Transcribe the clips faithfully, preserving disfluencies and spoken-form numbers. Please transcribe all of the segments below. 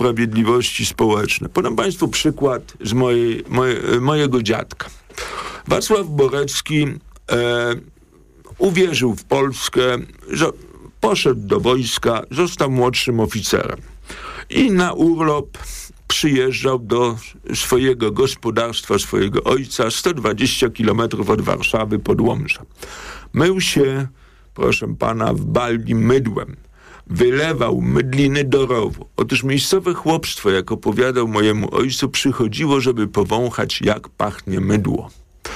niesprawiedliwości społeczne. Podam Państwu przykład z mojej, moje, mojego dziadka. Wacław Borecki e, uwierzył w Polskę, że poszedł do wojska, został młodszym oficerem i na urlop przyjeżdżał do swojego gospodarstwa, swojego ojca, sto dwadzieścia kilometrów od Warszawy pod Łomża. Mył się, proszę pana, w Balii mydłem. Wylewał mydliny do rowu. Otóż miejscowe chłopstwo, jak opowiadał mojemu ojcu, przychodziło, żeby powąchać, jak pachnie mydło.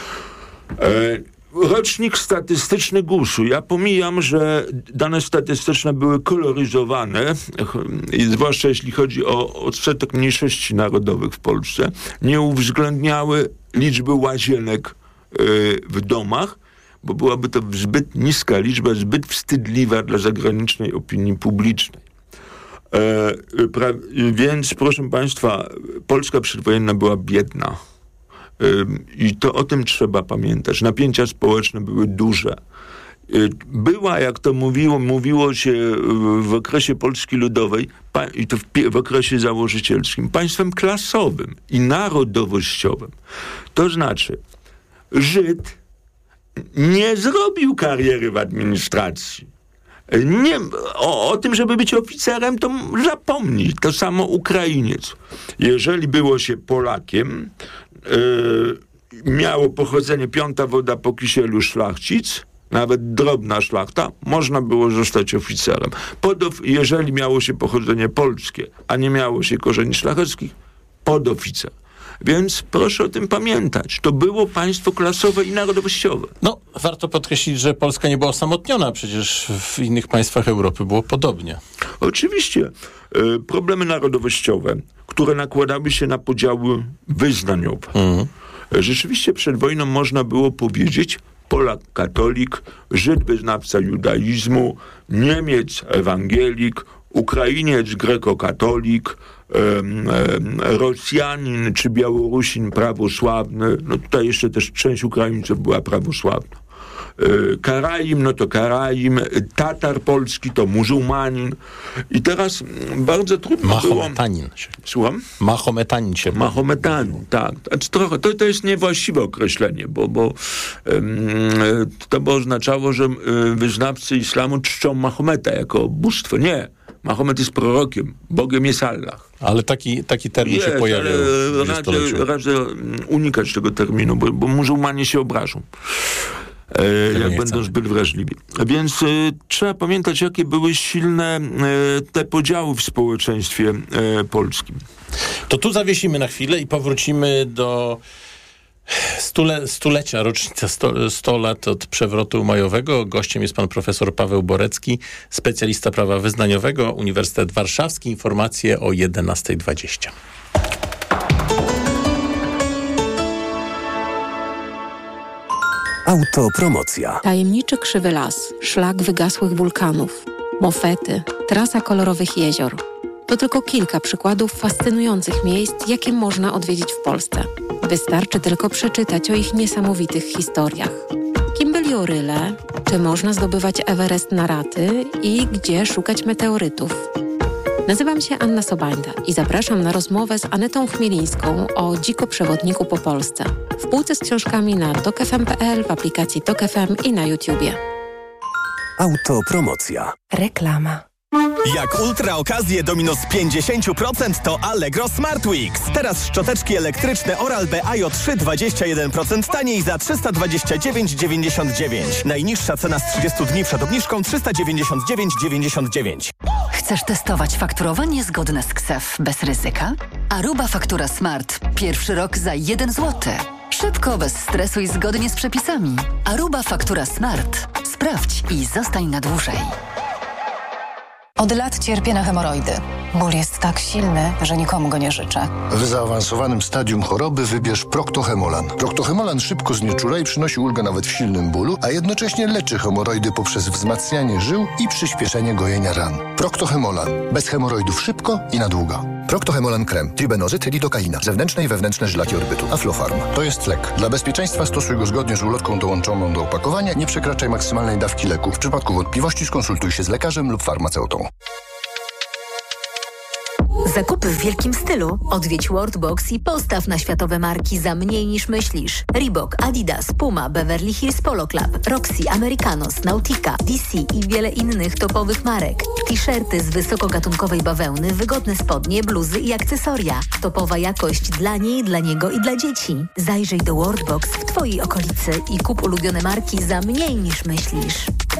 E, rocznik statystyczny gusu. Ja pomijam, że dane statystyczne były koloryzowane, zwłaszcza jeśli chodzi o odsetek mniejszości narodowych w Polsce. Nie uwzględniały liczby łazienek e, w domach, bo byłaby to zbyt niska liczba, zbyt wstydliwa dla zagranicznej opinii publicznej. E, pra, więc, proszę Państwa, Polska przedwojenna była biedna. E, I to o tym trzeba pamiętać. Napięcia społeczne były duże. E, była, jak to mówiło, mówiło się w, w okresie Polski Ludowej, pa, i to w, w okresie założycielskim, państwem klasowym i narodowościowym. To znaczy, Żyd nie zrobił kariery w administracji. Nie, o, o tym, żeby być oficerem, to zapomnij. To samo Ukrainiec. Jeżeli było się Polakiem, yy, miało pochodzenie piąta woda po kisielu szlachcic, nawet drobna szlachta, można było zostać oficerem. Podof- jeżeli miało się pochodzenie polskie, a nie miało się korzeni szlacheckich, podoficer. Więc proszę o tym pamiętać. To było państwo klasowe i narodowościowe. No, warto podkreślić, że Polska nie była osamotniona. Przecież w innych państwach Europy było podobnie. Oczywiście. E, problemy narodowościowe, które nakładały się na podziały wyznaniowe. Mhm. E, rzeczywiście przed wojną można było powiedzieć Polak katolik, Żyd wyznawca judaizmu, Niemiec ewangelik, Ukrainiec grekokatolik, Rosjanin czy Białorusin prawosławny, no tutaj jeszcze też część Ukraińców była prawosławna. Karaim, no to Karaim, Tatar polski to muzułmanin. I teraz bardzo trudno Mahometanin. było... Słucham? Mahometanin się... Mahometanin, tak. Znaczy, trochę, to, to jest niewłaściwe określenie, bo, bo um, to by oznaczało, że wyznawcy islamu czczą Mahometa jako bóstwo. Nie. Mahomet jest prorokiem, Bogiem jest Allah. Ale taki, taki termin jest, się pojawił w dwudziestoleciu. Radzę unikać tego terminu, bo, bo muzułmanie się obrażą. E, jak będą zbyt wrażliwi. Więc e, trzeba pamiętać, jakie były silne e, te podziały w społeczeństwie e, polskim. To tu zawiesimy na chwilę i powrócimy do Stule, stulecia, rocznica sto, sto lat od przewrotu majowego. Gościem jest pan profesor Paweł Borecki, specjalista prawa wyznaniowego, Uniwersytet Warszawski. Informacje o jedenasta dwadzieścia. Autopromocja. Tajemniczy krzywy las, szlak wygasłych wulkanów, mofety, trasa kolorowych jezior. To tylko kilka przykładów fascynujących miejsc, jakie można odwiedzić w Polsce. Wystarczy tylko przeczytać o ich niesamowitych historiach. Kim byli oryle, czy można zdobywać Everest na raty i gdzie szukać meteorytów. Nazywam się Anna Sobańda i zapraszam na rozmowę z Anetą Chmielińską o dzikoprzewodniku po Polsce. W półce z książkami na tok f m kropka p l, w aplikacji Tok F M i na YouTubie. Autopromocja. Reklama. Jak ultra okazje do minus pięćdziesiąt procent to Allegro Smart Weeks. Teraz szczoteczki elektryczne Oral-B I O trzy dwadzieścia jeden procent taniej za trzysta dwadzieścia dziewięć dziewięćdziesiąt dziewięć. Najniższa cena z trzydziestu dni przed obniżką trzysta dziewięćdziesiąt dziewięć dziewięćdziesiąt dziewięć. Chcesz testować fakturowanie zgodne z K S E F bez ryzyka? Aruba Faktura Smart. Pierwszy rok za jeden złoty. Szybko, bez stresu i zgodnie z przepisami. Aruba Faktura Smart. Sprawdź i zostań na dłużej. Od lat cierpię na hemoroidy. Ból jest tak silny, że nikomu go nie życzę. W zaawansowanym stadium choroby wybierz Proctohemolan. Proctohemolan szybko znieczula i przynosi ulgę nawet w silnym bólu, a jednocześnie leczy hemoroidy poprzez wzmacnianie żył i przyspieszenie gojenia ran. Proctohemolan. Bez hemoroidów szybko i na długo. Proctohemolan krem. Tribenozyt, lidokaina. Zewnętrzne i wewnętrzne żylaki orbytu. Aflofarm. To jest lek. Dla bezpieczeństwa stosuj go zgodnie z ulotką dołączoną do opakowania. Nie przekraczaj maksymalnej dawki leku. W przypadku wątpliwości skonsultuj się z lekarzem lub farmaceutą. Zakupy w wielkim stylu. Odwiedź Worldbox i postaw na światowe marki za mniej niż myślisz. Reebok, Adidas, Puma, Beverly Hills Polo Club, Roxy, Americanos, Nautica, D C i wiele innych topowych marek. T-shirty z wysokogatunkowej bawełny, wygodne spodnie, bluzy i akcesoria. Topowa jakość dla niej, dla niego i dla dzieci. Zajrzyj do Worldbox w Twojej okolicy i kup ulubione marki za mniej niż myślisz.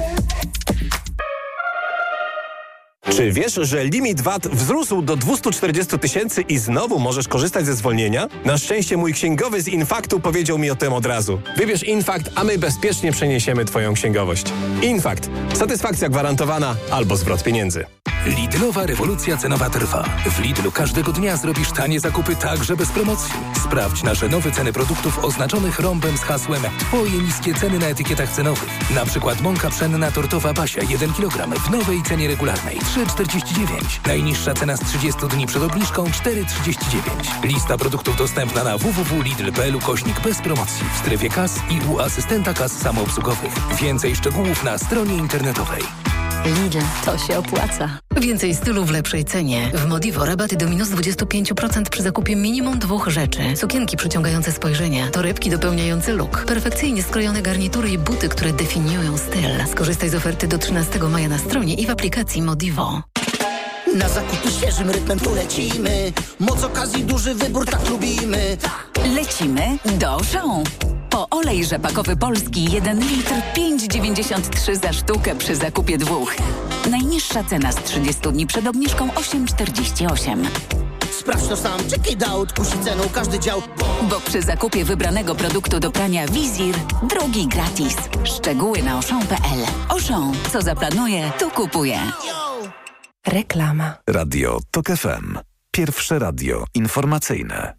Czy wiesz, że limit V A T wzrósł do dwieście czterdzieści tysięcy i znowu możesz korzystać ze zwolnienia? Na szczęście mój księgowy z Infaktu powiedział mi o tym od razu. Wybierz Infakt, a my bezpiecznie przeniesiemy Twoją księgowość. Infakt. Satysfakcja gwarantowana albo zwrot pieniędzy. Lidlowa rewolucja cenowa trwa. W Lidlu każdego dnia zrobisz tanie zakupy także bez promocji. Sprawdź nasze nowe ceny produktów oznaczonych rąbem z hasłem Twoje niskie ceny na etykietach cenowych. Na przykład mąka pszenna tortowa Basia jeden kilogram w nowej cenie regularnej trzy czterdzieści dziewięć. Najniższa cena z trzydziestu dni przed obniżką cztery trzydzieści dziewięć. Lista produktów dostępna na w w w kropka lidl kropka p l ukośnik bez promocji w strefie kas i u asystenta kas samoobsługowych. Więcej szczegółów na stronie internetowej. Lidl, to się opłaca. Więcej stylu w lepszej cenie. W Modivo rabaty do minus dwadzieścia pięć procent przy zakupie minimum dwóch rzeczy. Sukienki przyciągające spojrzenia, torebki dopełniające look, perfekcyjnie skrojone garnitury i buty, które definiują styl. Skorzystaj z oferty do trzynastego maja na stronie i w aplikacji Modivo. Na zakupy świeżym rytmem tu lecimy. Moc okazji, duży wybór, tak lubimy. Lecimy do Auchan. Po olej rzepakowy polski jeden litr pięć dziewięćdziesiąt trzy za sztukę przy zakupie dwóch. Najniższa cena z trzydziestu dni przed obniżką osiem czterdzieści osiem. Sprawdź to sam, check it out, kusi ceną każdy dział. Bo przy zakupie wybranego produktu do prania Wizir drugi gratis. Szczegóły na auchan kropka p l. Auchan, co zaplanuje, to kupuje. Reklama. Radio Tok F M. Pierwsze radio informacyjne.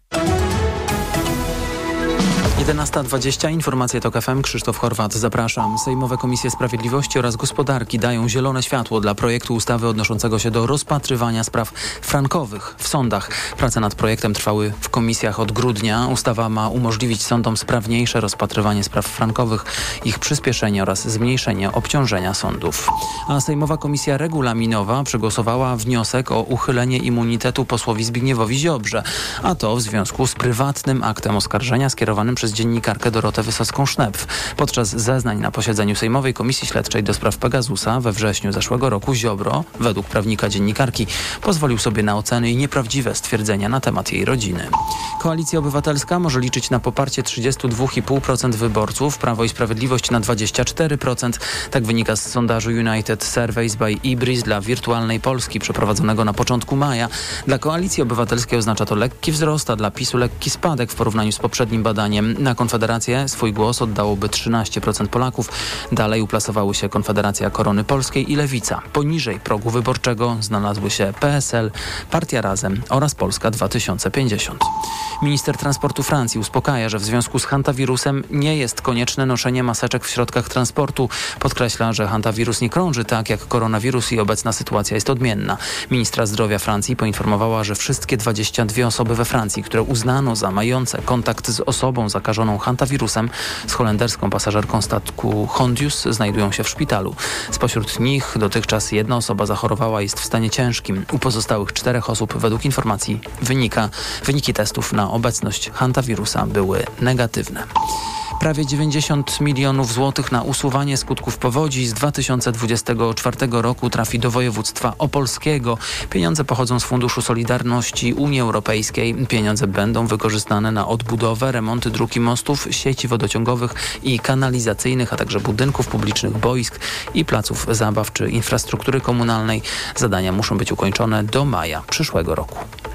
jedenasta dwadzieścia. Informacje Tok F M. Krzysztof Horwat. Zapraszam. Sejmowe Komisje Sprawiedliwości oraz Gospodarki dają zielone światło dla projektu ustawy odnoszącego się do rozpatrywania spraw frankowych w sądach. Prace nad projektem trwały w komisjach od grudnia. Ustawa ma umożliwić sądom sprawniejsze rozpatrywanie spraw frankowych, ich przyspieszenie oraz zmniejszenie obciążenia sądów. A Sejmowa Komisja Regulaminowa przegłosowała wniosek o uchylenie immunitetu posłowi Zbigniewowi Ziobrze, a to w związku z prywatnym aktem oskarżenia skierowanym przez dziennikarkę Dorotę Wysocką-Sznepf. Podczas zeznań na posiedzeniu Sejmowej Komisji Śledczej do spraw Pegasusa we wrześniu zeszłego roku Ziobro, według prawnika dziennikarki, pozwolił sobie na oceny i nieprawdziwe stwierdzenia na temat jej rodziny. Koalicja Obywatelska może liczyć na poparcie trzydzieści dwa i pół procent wyborców, Prawo i Sprawiedliwość na dwadzieścia cztery procent. Tak wynika z sondażu United Surveys by Ibris dla Wirtualnej Polski przeprowadzonego na początku maja. Dla Koalicji Obywatelskiej oznacza to lekki wzrost, a dla PiSu lekki spadek w porównaniu z poprzednim badaniem. Na Konfederację swój głos oddałoby trzynaście procent Polaków. Dalej uplasowały się Konfederacja Korony Polskiej i Lewica. Poniżej progu wyborczego znalazły się P S L, Partia Razem oraz Polska dwa tysiące pięćdziesiąt. Minister transportu Francji uspokaja, że w związku z hantawirusem nie jest konieczne noszenie maseczek w środkach transportu. Podkreśla, że hantawirus nie krąży tak jak koronawirus i obecna sytuacja jest odmienna. Ministra zdrowia Francji poinformowała, że wszystkie dwadzieścia dwie osoby we Francji, które uznano za mające kontakt z osobą zakażoną hantawirusem, z holenderską pasażerką statku Hondius, znajdują się w szpitalu. Spośród nich dotychczas jedna osoba zachorowała i jest w stanie ciężkim. U pozostałych czterech osób według informacji wynika, wyniki testów na obecność hantawirusa były negatywne. Prawie dziewięćdziesiąt milionów złotych na usuwanie skutków powodzi z dwa tysiące dwudziestego czwartego roku trafi do województwa opolskiego. Pieniądze pochodzą z Funduszu Solidarności Unii Europejskiej. Pieniądze będą wykorzystane na odbudowę, remonty dróg i mostów, sieci wodociągowych i kanalizacyjnych, a także budynków publicznych, boisk i placów zabaw czy infrastruktury komunalnej. Zadania muszą być ukończone do maja przyszłego roku.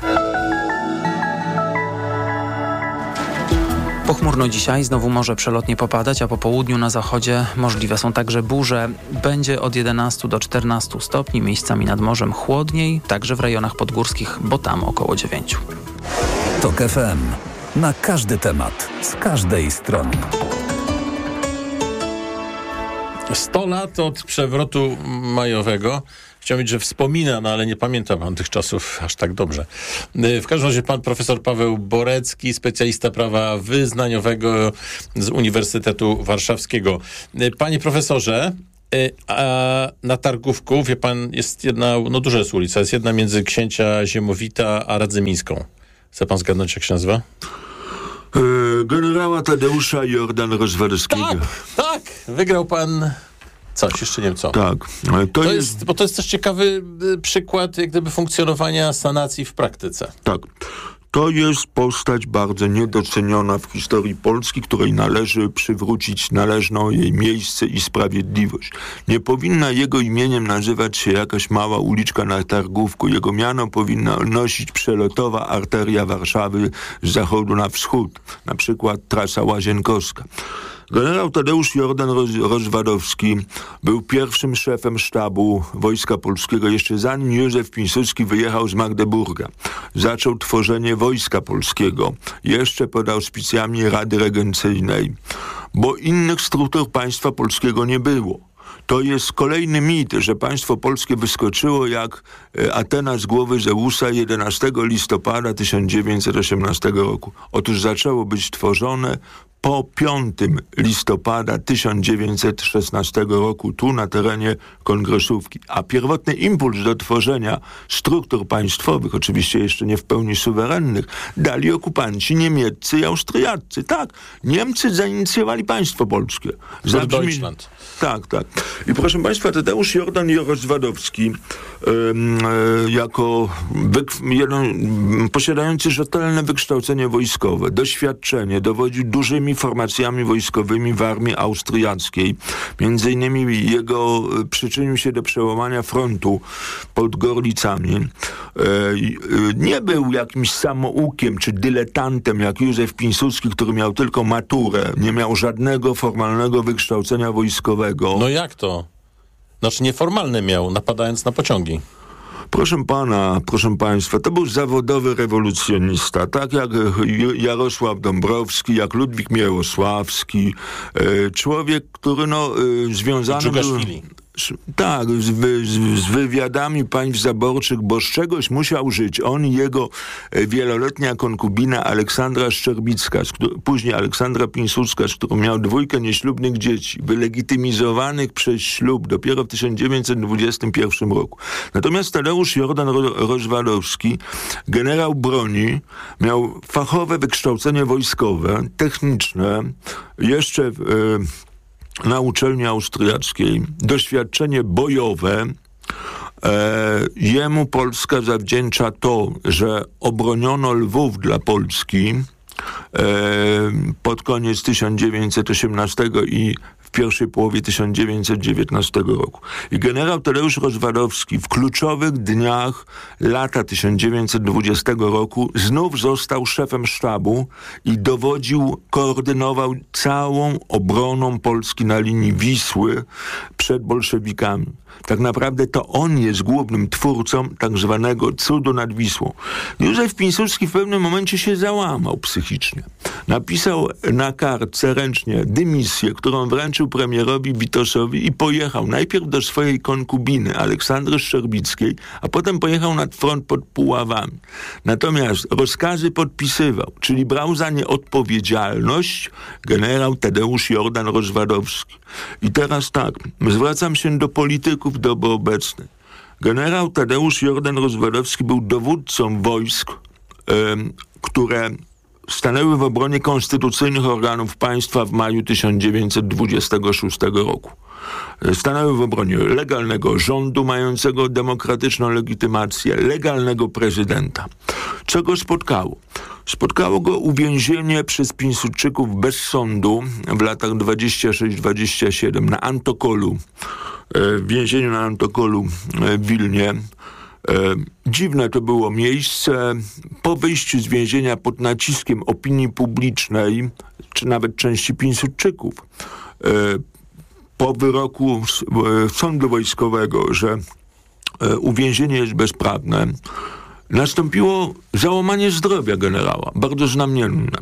Pochmurno dzisiaj, znowu może przelotnie popadać, a po południu na zachodzie możliwe są także burze. Będzie od jedenastu do czternastu stopni, miejscami nad morzem chłodniej, także w rejonach podgórskich, bo tam około dziewięciu. Tok F M. Na każdy temat, z każdej strony. sto lat od przewrotu majowego. Chciałem powiedzieć, że wspomina, no ale nie pamiętam pan tych czasów aż tak dobrze. W każdym razie pan profesor Paweł Borecki, specjalista prawa wyznaniowego z Uniwersytetu Warszawskiego. Panie profesorze, A na Targówku, wie pan, jest jedna, no duża jest ulica, jest jedna między Księcia Ziemowita a Radzymińską. Chce pan zgadnąć, jak się nazywa? Generała Tadeusza Jordan-Rozwadowskiego. Tak, tak, wygrał pan coś, jeszcze nie wiem co. Tak. To, to jest... jest, bo to jest też ciekawy przykład jak gdyby funkcjonowania sanacji w praktyce. Tak. To jest postać bardzo niedoceniona w historii Polski, której należy przywrócić należną jej miejsce i sprawiedliwość. Nie powinna jego imieniem nazywać się jakaś mała uliczka na Targówku. Jego miano powinna nosić przelotowa arteria Warszawy z zachodu na wschód, na przykład trasa Łazienkowska. Generał Tadeusz Jordan-Rozwadowski był pierwszym szefem sztabu Wojska Polskiego jeszcze zanim Józef Piłsudski wyjechał z Magdeburga. Zaczął tworzenie Wojska Polskiego, jeszcze pod auspicjami Rady Regencyjnej, bo innych struktur państwa polskiego nie było. To jest kolejny mit, że państwo polskie wyskoczyło jak Atena z głowy Zeusa jedenastego listopada tysiąc dziewięćset osiemnastego roku. Otóż zaczęło być tworzone po piątego listopada tysiąc dziewięćset szesnastego roku tu na terenie Kongresówki. A pierwotny impuls do tworzenia struktur państwowych, oczywiście jeszcze nie w pełni suwerennych, dali okupanci niemieccy i austriaccy. Tak, Niemcy zainicjowali państwo polskie. Zabrzmi... Deutschland. Tak, tak. I proszę państwa, Tadeusz Jordan-Rozwadowski um, e, jako wyk- jeden, posiadający rzetelne wykształcenie wojskowe, doświadczenie, dowodził dużymi formacjami wojskowymi w armii austriackiej. Między innymi jego przyczynił się do przełamania frontu pod Gorlicami. E, nie był jakimś samoukiem czy dyletantem jak Józef Piłsudski, który miał tylko maturę, nie miał żadnego formalnego wykształcenia wojskowego. No jak to? Znaczy nieformalny miał, napadając na pociągi. Proszę pana, proszę państwa, to był zawodowy rewolucjonista, tak jak Jarosław Dąbrowski, jak Ludwik Mierosławski, e, człowiek, który no e, związany Dżugaszwili. był... Tak, z, wy, z, z wywiadami państw zaborczych, bo z czegoś musiał żyć. On i jego wieloletnia konkubina Aleksandra Szczerbicka, z której, później Aleksandra Piłsudska, z którą miał dwójkę nieślubnych dzieci, wylegitymizowanych przez ślub dopiero w tysiąc dziewięćset dwudziestym pierwszym roku. Natomiast Tadeusz Jordan-Rozwadowski, generał broni, miał fachowe wykształcenie wojskowe, techniczne, jeszcze... Yy, na uczelni austriackiej, doświadczenie bojowe. E, jemu Polska zawdzięcza to, że obroniono Lwów dla Polski e, pod koniec tysiąc dziewięćset osiemnastego i w pierwszej połowie tysiąc dziewięćset dziewiętnastego roku. I generał Tadeusz Rozwadowski w kluczowych dniach lata tysiąc dziewięćset dwudziestego roku znów został szefem sztabu i dowodził, koordynował całą obroną Polski na linii Wisły przed bolszewikami. Tak naprawdę to on jest głównym twórcą tak zwanego cudu nad Wisłą. Józef Piłsudski w pewnym momencie się załamał psychicznie. Napisał na kartce ręcznie dymisję, którą wręczył premierowi Witosowi i pojechał najpierw do swojej konkubiny Aleksandry Szczerbickiej, a potem pojechał nad front pod Puławami. Natomiast rozkazy podpisywał, czyli brał za nie odpowiedzialność generał Tadeusz Jordan-Rozwadowski. I teraz tak, zwracam się do polityków doby obecnej. Generał Tadeusz Jordan-Rozwadowski był dowódcą wojsk, ym, które stanęły w obronie konstytucyjnych organów państwa w maju tysiąc dziewięćset dwudziestego szóstego roku. Stanęły w obronie legalnego rządu mającego demokratyczną legitymację, legalnego prezydenta. Co go spotkało? Spotkało go uwięzienie przez Piłsudczyków bez sądu w latach dwudziestym szóstym dwudziestym siódmym na Antokolu, w więzieniu na Antokolu w Wilnie. Dziwne to było miejsce. Po wyjściu z więzienia pod naciskiem opinii publicznej, czy nawet części Piłsudczyków, po wyroku sądu wojskowego, że uwięzienie jest bezprawne, nastąpiło załamanie zdrowia generała, bardzo znamienne.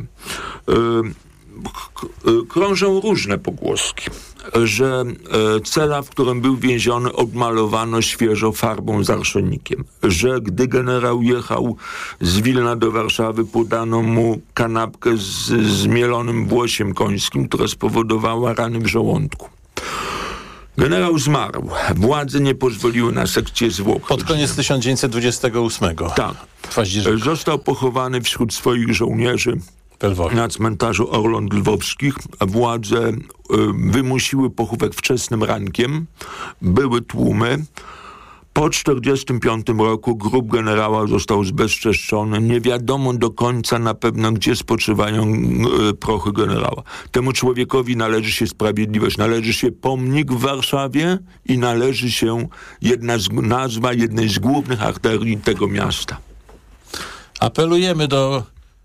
Krążą różne pogłoski, że cela, w którym był więziony, odmalowano świeżo farbą z arszenikiem, że gdy generał jechał z Wilna do Warszawy, podano mu kanapkę z zmielonym włosiem końskim, która spowodowała rany w żołądku. Generał zmarł. Władze nie pozwoliły na sekcję zwłok. Pod koniec tysiąc dziewięćset dwudziestego ósmego. Tak. Został pochowany wśród swoich żołnierzy na cmentarzu Orląt Lwowskich. Władze y, wymusiły pochówek wczesnym rankiem. Były tłumy. Po tysiąc dziewięćset czterdziestym piątym roku grób generała został zbezczeszczony. Nie wiadomo do końca na pewno, gdzie spoczywają y, prochy generała. Temu człowiekowi należy się sprawiedliwość. Należy się pomnik w Warszawie i należy się jedna z, nazwa jednej z głównych arterii tego miasta. Apelujemy do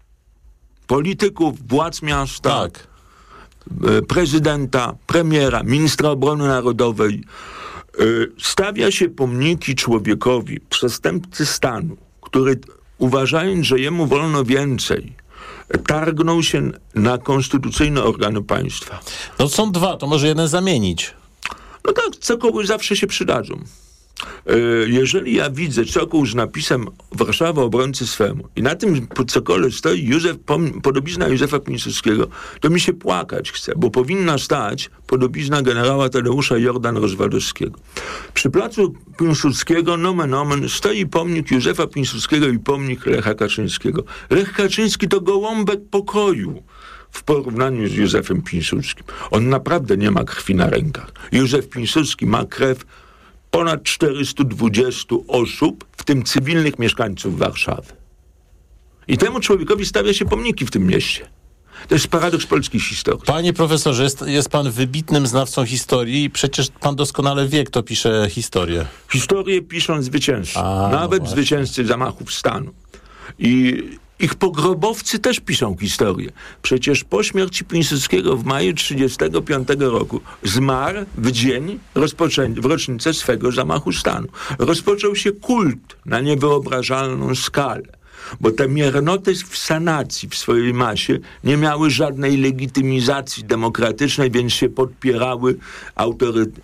polityków, władz miasta, tak. y, prezydenta, premiera, ministra obrony narodowej. Stawia się pomniki człowiekowi, przestępcy stanu, który, uważając, że jemu wolno więcej, targnął się na konstytucyjne organy państwa. No są dwa, to może jeden zamienić. No tak, cokoły zawsze się przydadzą. Jeżeli ja widzę cokół z napisem Warszawa obrońcy swemu i na tym cokole stoi Józef, podobizna Józefa Piłsudskiego, to mi się płakać chce, bo powinna stać podobizna generała Tadeusza Jordan-Rozwadowskiego. Przy placu Piłsudskiego nomen omen stoi pomnik Józefa Piłsudskiego i pomnik Lecha Kaczyńskiego. Lech Kaczyński to gołąbek pokoju w porównaniu z Józefem Piłsudskim. On naprawdę nie ma krwi na rękach. Józef Piłsudski ma krew ponad czterysta dwadzieścia osób, w tym cywilnych mieszkańców Warszawy. I temu człowiekowi stawia się pomniki w tym mieście. To jest paradoks polskiej historii. Panie profesorze, jest, jest pan wybitnym znawcą historii i przecież pan doskonale wie, kto pisze historię. Historię piszą zwycięzcy. A, nawet no zwycięzcy zamachów stanu. I ich pogrobowcy też piszą historię. Przecież po śmierci Piłsudskiego w maju tysiąc dziewięćset trzydziestego piątego roku zmarł w dzień rozpoczęcia, w rocznicę swego zamachu stanu. Rozpoczął się kult na niewyobrażalną skalę, bo te miernoty w sanacji w swojej masie nie miały żadnej legitymizacji demokratycznej, więc się podpierały autorytety.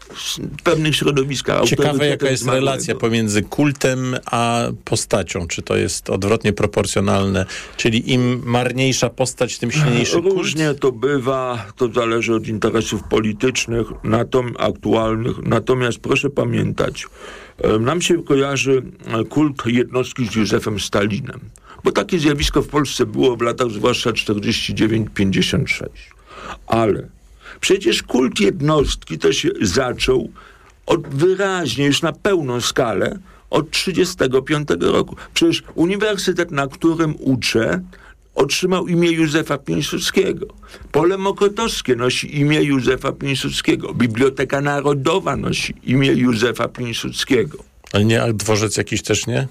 W pewnych środowiskach. Ciekawe, jaka jest zmarłego. Relacja pomiędzy kultem a postacią. Czy to jest odwrotnie proporcjonalne? Czyli im marniejsza postać, tym silniejszy kult? Różnie to bywa. To zależy od interesów politycznych, natom, aktualnych. Natomiast proszę pamiętać, nam się kojarzy kult jednostki z Józefem Stalinem. Bo takie zjawisko w Polsce było w latach zwłaszcza czterdziesty dziewiąty pięćdziesiąty szósty. Ale przecież kult jednostki to się zaczął od wyraźnie, już na pełną skalę, od tysiąc dziewięćset trzydziestego piątego roku. Przecież uniwersytet, na którym uczę, otrzymał imię Józefa Piłsudskiego. Pole Mokotowskie nosi imię Józefa Piłsudskiego. Biblioteka Narodowa nosi imię Józefa Piłsudskiego. Ale nie, a dworzec jakiś też nie?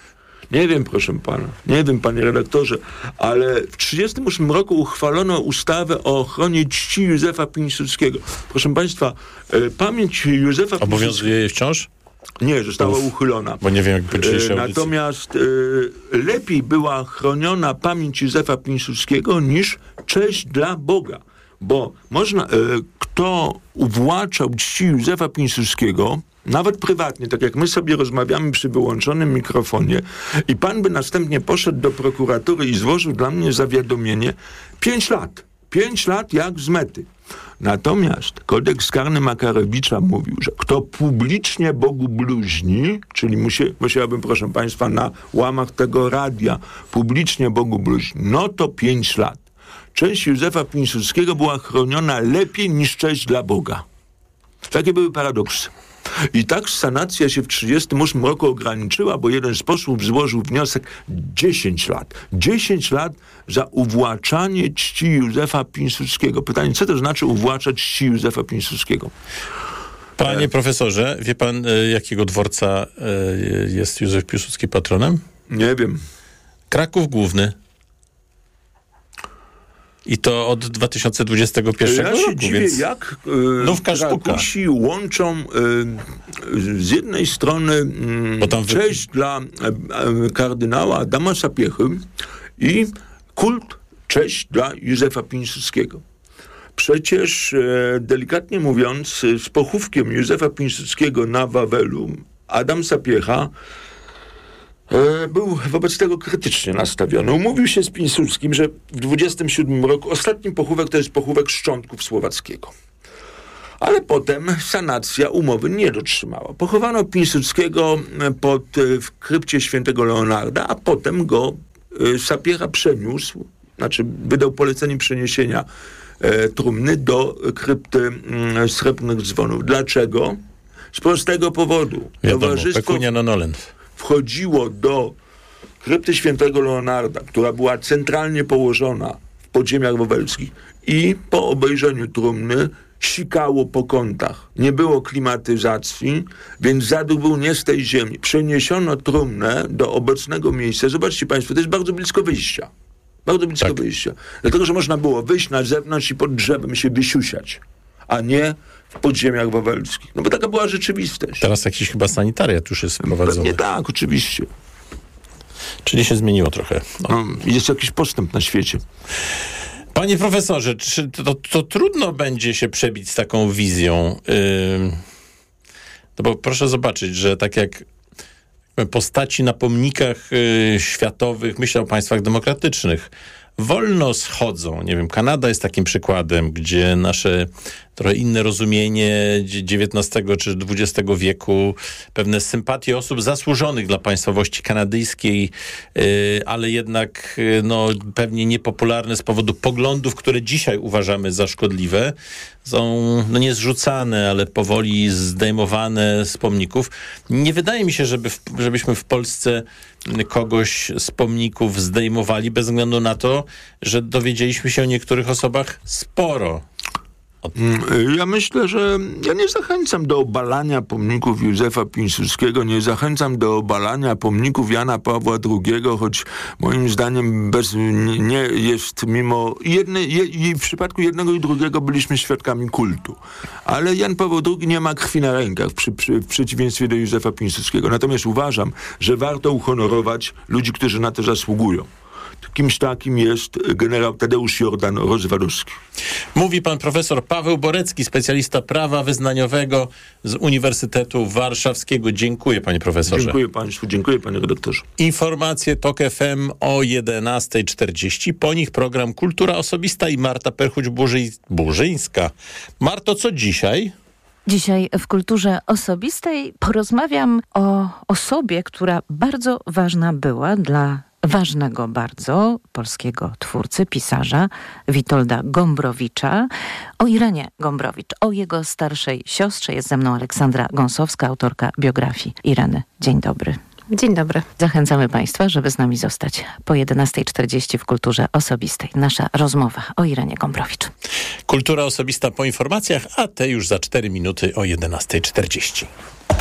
Nie wiem, proszę pana, nie wiem, panie redaktorze, ale w tysiąc dziewięćset trzydziestym ósmym roku uchwalono ustawę o ochronie czci Józefa Piłsudskiego. Proszę państwa, e, pamięć Józefa Piłsudskiego... Obowiązuje jej wciąż? Nie, została Uf, uchylona. Bo nie wiem, jak będzie się e, Natomiast e, lepiej była chroniona pamięć Józefa Piłsudskiego niż cześć dla Boga. Bo można, e, kto uwłaczał czci Józefa Piłsudskiego, nawet prywatnie, tak jak my sobie rozmawiamy przy wyłączonym mikrofonie i pan by następnie poszedł do prokuratury i złożył dla mnie zawiadomienie, pięć lat. Pięć lat jak z mety. Natomiast kodeks karny Makarewicza mówił, że kto publicznie Bogu bluźni, czyli musi, musiałbym, proszę państwa, na łamach tego radia publicznie Bogu bluźni, no to pięć lat. Cześć Józefa Piłsudskiego była chroniona lepiej niż cześć dla Boga. Takie były paradoksy. I tak sanacja się w tysiąc dziewięćset trzydziestym ósmym roku ograniczyła, bo jeden z posłów złożył wniosek dziesięć lat. dziesięć lat za uwłaczanie czci Józefa Piłsudskiego. Pytanie, co to znaczy uwłaczać czci Józefa Piłsudskiego? Panie profesorze, wie pan, jakiego dworca jest Józef Piłsudski patronem? Nie wiem. Kraków Główny. I to od dwa tysiące dwudziestego pierwszego roku. Ja się roku, dziwię, więc jak nówka sztuka. Krakusi łączą y, z jednej strony y, tam cześć wy... dla y, kardynała Adama Sapiechy i kult cześć dla Józefa Piłsudskiego. Przecież, y, delikatnie mówiąc, z pochówkiem Józefa Piłsudskiego na Wawelu Adam Sapiecha był wobec tego krytycznie nastawiony. Umówił się z Piłsudskim, że w dwudziestym siódmym roku ostatni pochówek to jest pochówek szczątków Słowackiego. Ale potem sanacja umowy nie dotrzymała. Pochowano Piłsudskiego pod, w krypcie świętego Leonarda, a potem go Sapiera przeniósł, znaczy wydał polecenie przeniesienia e, trumny do krypty m, Srebrnych Dzwonów. Dlaczego? Z prostego powodu. Wiadomo, Towarzystwo pecunia non olet. Wchodziło do krypty świętego Leonarda, która była centralnie położona w podziemiach wawelskich i po obejrzeniu trumny sikało po kątach. Nie było klimatyzacji, więc zaduch był nie z tej ziemi. Przeniesiono trumnę do obecnego miejsca. Zobaczcie państwo, to jest bardzo blisko wyjścia. Bardzo blisko tak. wyjścia. Dlatego, że można było wyjść na zewnątrz i pod drzewem się wysiusiać, a nie w podziemiach wawelskich. No bo taka była rzeczywistość. Teraz jakiś chyba sanitariat już jest wprowadzony. Nie tak, oczywiście. Czyli się zmieniło trochę. No. No, jest jakiś postęp na świecie. Panie profesorze, czy to, to trudno będzie się przebić z taką wizją? Yy, no bo proszę zobaczyć, że tak jak postaci na pomnikach yy, światowych, myślę o państwach demokratycznych, wolno schodzą. Nie wiem, Kanada jest takim przykładem, gdzie nasze trochę inne rozumienie dziewiętnastego czy dwudziestego wieku, pewne sympatie osób zasłużonych dla państwowości kanadyjskiej, yy, ale jednak yy, no, pewnie niepopularne z powodu poglądów, które dzisiaj uważamy za szkodliwe, są no, nie zrzucane, ale powoli zdejmowane z pomników. Nie wydaje mi się, żeby w, żebyśmy w Polsce kogoś z pomników zdejmowali bez względu na to, że dowiedzieliśmy się o niektórych osobach sporo. Ja myślę, że ja nie zachęcam do obalania pomników Józefa Piłsudskiego, nie zachęcam do obalania pomników Jana Pawła drugiego, choć moim zdaniem bez, nie, nie jest mimo jedne, je, w przypadku jednego i drugiego byliśmy świadkami kultu. Ale Jan Paweł drugi nie ma krwi na rękach przy, przy, w przeciwieństwie do Józefa Piłsudskiego. Natomiast uważam, że warto uhonorować ludzi, którzy na to zasługują. Kimś takim jest generał Tadeusz Jordan Rozwadowski. Mówi pan profesor Paweł Borecki, specjalista prawa wyznaniowego z Uniwersytetu Warszawskiego. Dziękuję, panie profesorze. Dziękuję państwu, dziękuję panie redaktorze. Informacje TOK F M o jedenasta czterdzieści. Po nich program Kultura Osobista i Marta Perchuć-Burzyńska. Marto, co dzisiaj? Dzisiaj w Kulturze Osobistej porozmawiam o osobie, która bardzo ważna była dla ważnego bardzo polskiego twórcy, pisarza Witolda Gombrowicza, o Irenie Gombrowicz, o jego starszej siostrze. Jest ze mną Aleksandra Gąsowska, autorka biografii Ireny. Dzień dobry. Dzień dobry. Zachęcamy państwa, żeby z nami zostać po jedenasta czterdzieści w Kulturze Osobistej. Nasza rozmowa o Irenie Gombrowicz. Kultura Osobista po informacjach, a te już za cztery minuty o jedenasta czterdzieści.